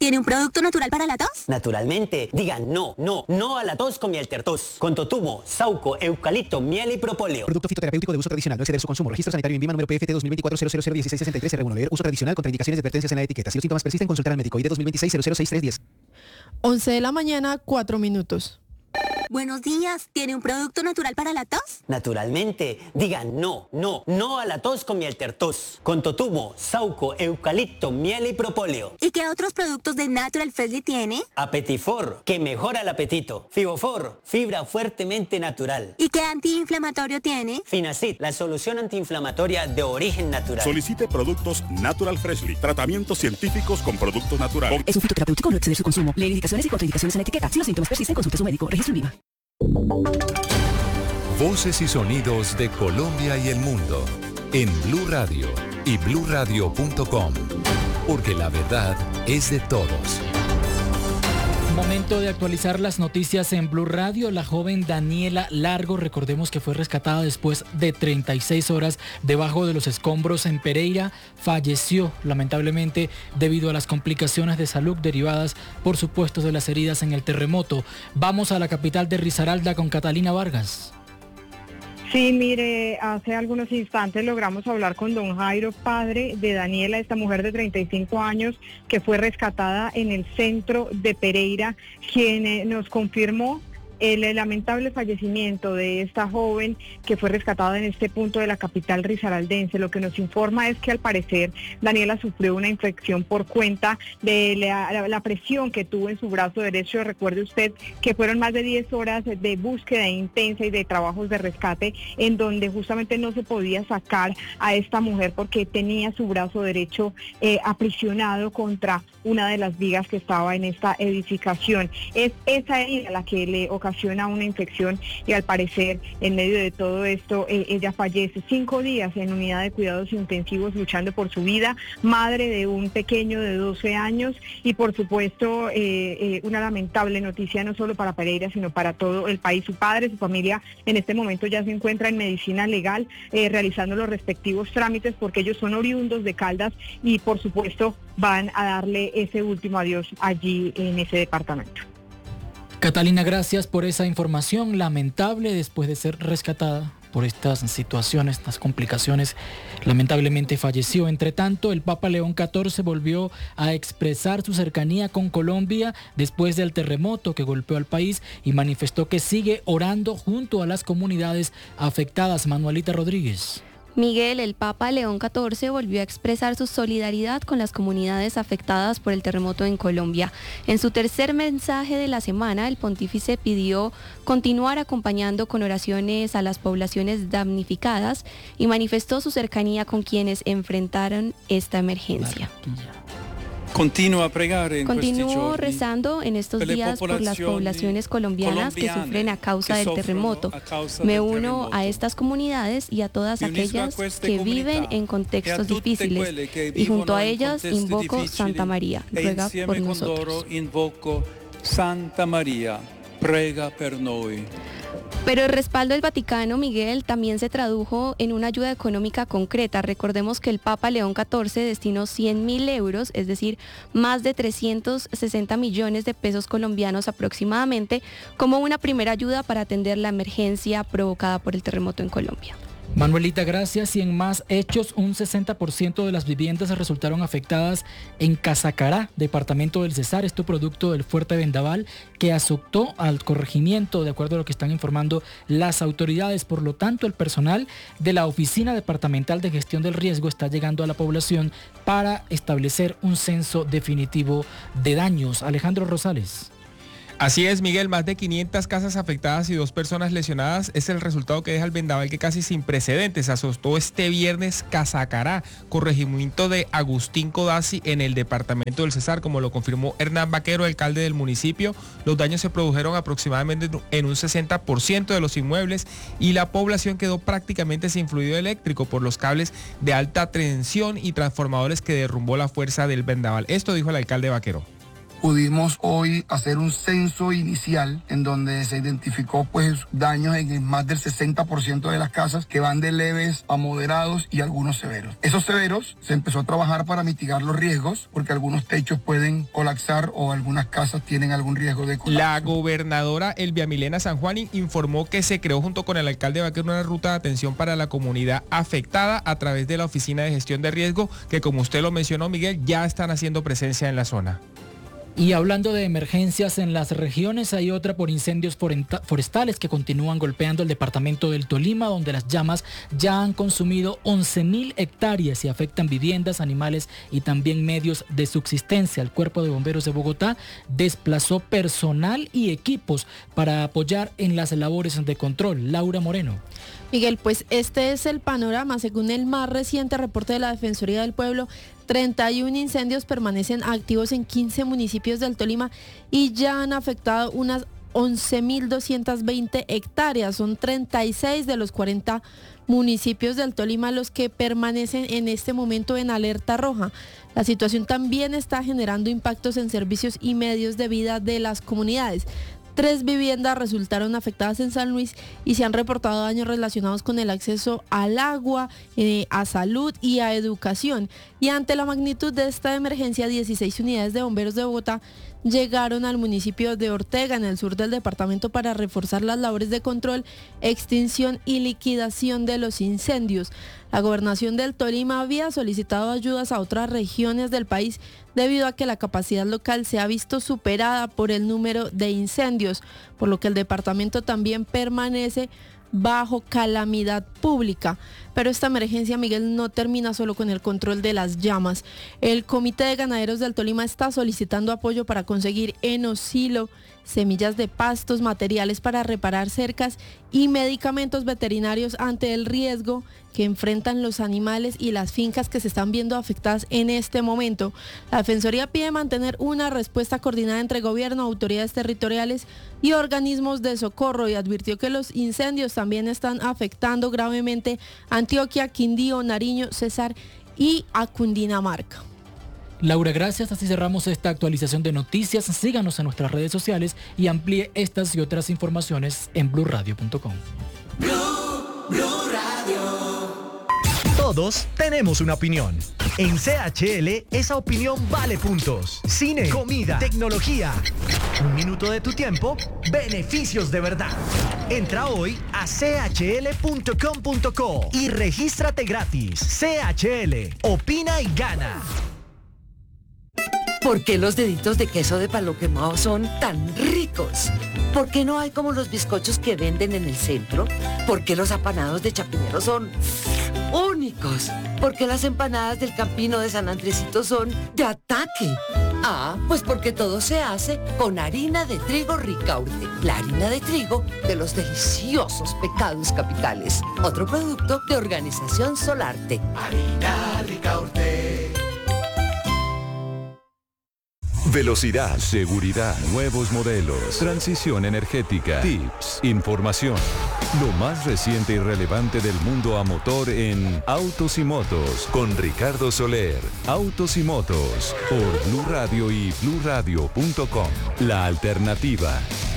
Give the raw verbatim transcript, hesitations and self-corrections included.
¿Tiene un producto natural para la tos? Naturalmente. Digan no, no, no a la tos con miel tertos. Con totumo, sauco, eucalipto, miel y propóleo. Producto fitoterapéutico de uso tradicional. No exceder su consumo. Registro sanitario en INVIMA número P F T dos mil veinticuatro cero cero cero dieciséis sesenta y tres R uno. Leer uso tradicional. Contraindicaciones y advertencias en la etiqueta. Si los síntomas persisten, consultar al médico. I D dos mil veintiséis cero cero seis tres diez. once de la mañana, cuatro minutos. Buenos días. ¿Tiene un producto natural para la tos? Naturalmente. Digan no, no, no a la tos con miel tertos. Con totumo, sauco, eucalipto, miel y propóleo. ¿Y qué otros productos de Natural Freshly tiene? Apetifor, que mejora el apetito. Fibofor, fibra fuertemente natural. ¿Y qué antiinflamatorio tiene? Finacid, la solución antiinflamatoria de origen natural. Solicite productos Natural Freshly. Tratamientos científicos con productos naturales. Es un fitoterapéutico, no exceder su consumo. Leer indicaciones y contraindicaciones en la etiqueta. Si los síntomas persisten, consulte a su médico. Registro en INVIMA. Voces y sonidos de Colombia y el mundo en Blue Radio y blue radio punto com, porque la verdad es de todos. Momento de actualizar las noticias en Blue Radio. La joven Daniela Largo, recordemos que fue rescatada después de treinta y seis horas debajo de los escombros en Pereira, falleció lamentablemente debido a las complicaciones de salud derivadas, por supuesto, de las heridas en el terremoto. Vamos a la capital de Risaralda con Catalina Vargas. Sí, mire, hace algunos instantes logramos hablar con don Jairo, padre de Daniela, esta mujer de treinta y cinco años que fue rescatada en el centro de Pereira, quien eh, nos confirmó el, el lamentable fallecimiento de esta joven que fue rescatada en este punto de la capital risaraldense. Lo que nos informa es que al parecer Daniela sufrió una infección por cuenta de la, la, la presión que tuvo en su brazo derecho. Recuerde usted que fueron más de diez horas de búsqueda intensa y de trabajos de rescate en donde justamente no se podía sacar a esta mujer porque tenía su brazo derecho eh, aprisionado contra una de las vigas que estaba en esta edificación. Es esa herida la que le ocasiona una infección y al parecer en medio de todo esto eh, ella fallece. Cinco días en unidad de cuidados intensivos luchando por su vida, madre de un pequeño de doce años y por supuesto eh, eh, una lamentable noticia no solo para Pereira sino para todo el país. Su padre, su familia en este momento ya se encuentra en medicina legal eh, realizando los respectivos trámites porque ellos son oriundos de Caldas y por supuesto van a darle ese último adiós allí en ese departamento. Catalina, gracias por esa información lamentable después de ser rescatada por estas situaciones, estas complicaciones. Lamentablemente falleció. Entre tanto, el Papa León catorce volvió a expresar su cercanía con Colombia después del terremoto que golpeó al país y manifestó que sigue orando junto a las comunidades afectadas. Manuelita Rodríguez. Miguel, el Papa León catorce volvió a expresar su solidaridad con las comunidades afectadas por el terremoto en Colombia. En su tercer mensaje de la semana, el pontífice pidió continuar acompañando con oraciones a las poblaciones damnificadas y manifestó su cercanía con quienes enfrentaron esta emergencia. Continúo a pregar en Continúo rezando en estos días por las poblaciones colombianas que sufren a causa del terremoto. Me uno a estas comunidades y a todas aquellas que viven en contextos difíciles y junto a ellas invoco Santa María, ruega por nosotros. Invoco Santa María, prega per noi. Pero el respaldo del Vaticano, Miguel, también se tradujo en una ayuda económica concreta. Recordemos que el Papa León catorce destinó cien mil euros, es decir, más de trescientos sesenta millones de pesos colombianos aproximadamente, como una primera ayuda para atender la emergencia provocada por el terremoto en Colombia. Manuelita, gracias. Y en más hechos, un sesenta por ciento de las viviendas resultaron afectadas en Casacará, departamento del Cesar, esto producto del fuerte vendaval que azotó al corregimiento, de acuerdo a lo que están informando las autoridades. Por lo tanto, el personal de la Oficina Departamental de Gestión del Riesgo está llegando a la población para establecer un censo definitivo de daños. Alejandro Rosales. Así es, Miguel, más de quinientas casas afectadas y dos personas lesionadas es el resultado que deja el vendaval que casi sin precedentes azotó este viernes Casacará, corregimiento de Agustín Codazzi en el departamento del Cesar, como lo confirmó Hernán Vaquero, alcalde del municipio. Los daños se produjeron aproximadamente en un sesenta por ciento de los inmuebles y la población quedó prácticamente sin fluido eléctrico por los cables de alta tensión y transformadores que derrumbó la fuerza del vendaval. Esto dijo el alcalde Vaquero. Pudimos hoy hacer un censo inicial en donde se identificó pues daños en más del sesenta por ciento de las casas, que van de leves a moderados y algunos severos. Esos severos se empezó a trabajar para mitigar los riesgos, porque algunos techos pueden colapsar o algunas casas tienen algún riesgo de colapso. La gobernadora Elvia Milena San Juan informó que se creó junto con el alcalde de Baquero una ruta de atención para la comunidad afectada a través de la Oficina de Gestión de Riesgo, que como usted lo mencionó, Miguel, ya están haciendo presencia en la zona. Y hablando de emergencias en las regiones, hay otra por incendios forestales que continúan golpeando el departamento del Tolima, donde las llamas ya han consumido once mil hectáreas y afectan viviendas, animales y también medios de subsistencia. El Cuerpo de Bomberos de Bogotá desplazó personal y equipos para apoyar en las labores de control. Laura Moreno. Miguel, pues este es el panorama. Según el más reciente reporte de la Defensoría del Pueblo, treinta y uno incendios permanecen activos en quince municipios del Tolima y ya han afectado unas once mil doscientas veinte hectáreas. Son treinta y seis de los cuarenta municipios del Tolima los que permanecen en este momento en alerta roja. La situación también está generando impactos en servicios y medios de vida de las comunidades. Tres viviendas resultaron afectadas en San Luis y se han reportado daños relacionados con el acceso al agua, eh, a salud y a educación. Y ante la magnitud de esta emergencia, dieciséis unidades de bomberos de Bogotá llegaron al municipio de Ortega, en el sur del departamento, para reforzar las labores de control, extinción y liquidación de los incendios. La gobernación del Tolima había solicitado ayudas a otras regiones del país debido a que la capacidad local se ha visto superada por el número de incendios, por lo que el departamento también permanece bajo calamidad pública. Pero esta emergencia, Miguel, no termina solo con el control de las llamas. El Comité de Ganaderos del Tolima está solicitando apoyo para conseguir heno, silo, semillas de pastos, materiales para reparar cercas y medicamentos veterinarios ante el riesgo que enfrentan los animales y las fincas que se están viendo afectadas en este momento. La Defensoría pide mantener una respuesta coordinada entre gobierno, autoridades territoriales y organismos de socorro, y advirtió que los incendios también están afectando gravemente a Antioquia, Quindío, Nariño, Cesar y a Cundinamarca. Laura, gracias. Así cerramos esta actualización de noticias. Síganos en nuestras redes sociales y amplíe estas y otras informaciones en blue radio punto com. Blue, Blue Radio. Todos tenemos una opinión. En C H L, esa opinión vale puntos. Cine, comida, tecnología. Un minuto de tu tiempo, beneficios de verdad. Entra hoy a c h l punto com punto co y regístrate gratis. C H L, opina y gana. ¿Por qué los deditos de queso de palo quemado son tan ricos? ¿Por qué no hay como los bizcochos que venden en el centro? ¿Por qué los apanados de Chapinero son únicos? ¿Por qué las empanadas del Campino de San Andresito son de ataque? Ah, pues porque todo se hace con harina de trigo Ricaurte, la harina de trigo de los deliciosos pecados capitales. Otro producto de Organización Solarte. Harina Ricaurte. Velocidad, seguridad, nuevos modelos, transición energética, tips, información. Lo más reciente y relevante del mundo a motor en Autos y Motos con Ricardo Soler. Autos y Motos por Blue Radio y blue radio punto com. La alternativa.